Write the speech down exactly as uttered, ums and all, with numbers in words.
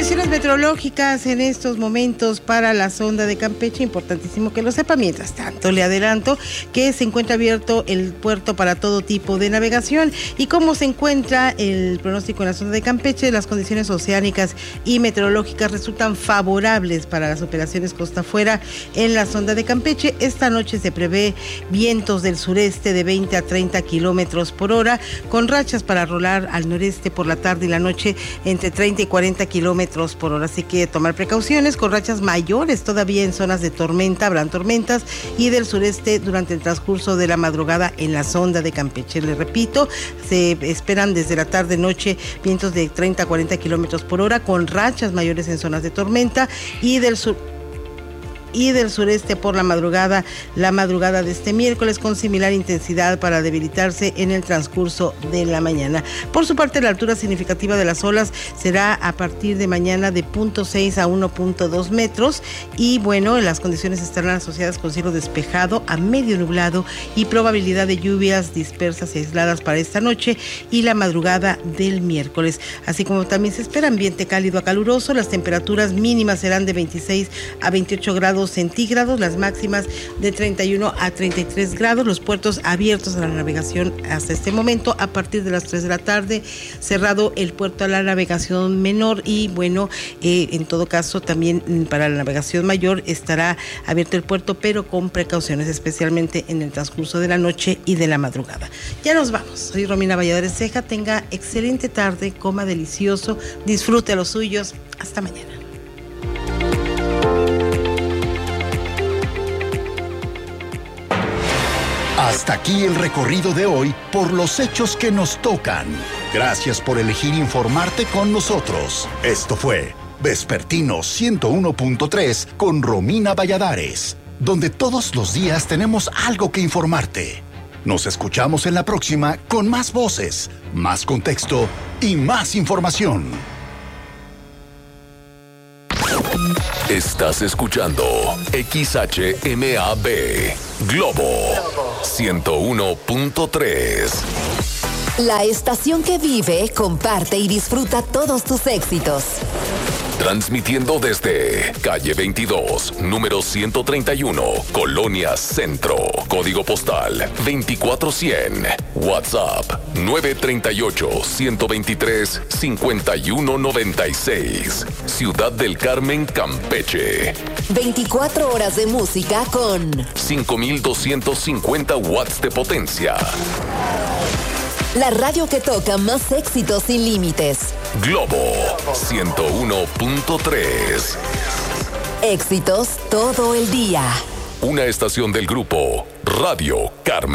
Condiciones meteorológicas en estos momentos para la sonda de Campeche, importantísimo que lo sepa. Mientras tanto, le adelanto que se encuentra abierto el puerto para todo tipo de navegación. Y cómo se encuentra el pronóstico en la sonda de Campeche, las condiciones oceánicas y meteorológicas resultan favorables para las operaciones costa afuera en la sonda de Campeche. Esta noche se prevé vientos del sureste de veinte a treinta kilómetros por hora, con rachas para rolar al noreste por la tarde y la noche entre treinta y cuarenta kilómetros por hora. Así que tomar precauciones, con rachas mayores todavía en zonas de tormenta, habrán tormentas, y del sureste durante el transcurso de la madrugada en la sonda de Campeche. Les repito, se esperan desde la tarde noche vientos de treinta a cuarenta kilómetros por hora, con rachas mayores en zonas de tormenta, y del sur y del sureste por la madrugada, la madrugada de este miércoles, con similar intensidad para debilitarse en el transcurso de la mañana. Por su parte, la altura significativa de las olas será a partir de mañana de cero punto seis a uno punto dos metros, y bueno, las condiciones estarán asociadas con cielo despejado a medio nublado y probabilidad de lluvias dispersas y aisladas para esta noche y la madrugada del miércoles. Así como también se espera ambiente cálido a caluroso. Las temperaturas mínimas serán de veintiséis a veintiocho grados centígrados, las máximas de treinta y uno a treinta y tres grados. Los puertos abiertos a la navegación hasta este momento a partir de las tres de la tarde, cerrado el puerto a la navegación menor, y bueno, eh, en todo caso también para la navegación mayor estará abierto el puerto, pero con precauciones, especialmente en el transcurso de la noche y de la madrugada. Ya nos vamos. Soy Romina Valladares Ceja. Tenga excelente tarde, coma delicioso, disfrute a los suyos. Hasta mañana. Hasta aquí el recorrido de hoy por los hechos que nos tocan. Gracias por elegir informarte con nosotros. Esto fue Vespertino ciento uno punto tres con Romina Valladares, donde todos los días tenemos algo que informarte. Nos escuchamos en la próxima con más voces, más contexto y más información. Estás escuchando X H M A B Globo ciento uno punto tres. La estación que vive, comparte y disfruta todos tus éxitos. Transmitiendo desde calle veintidós, número ciento treinta y uno, Colonia Centro. Código postal veinticuatro cien. WhatsApp nueve tres ocho, uno dos tres, cinco uno nueve seis. Ciudad del Carmen, Campeche. veinticuatro horas de música con cinco mil doscientos cincuenta watts de potencia. La radio que toca más éxitos sin límites. Globo ciento uno punto tres. Éxitos todo el día. Una estación del grupo Radio Carmen.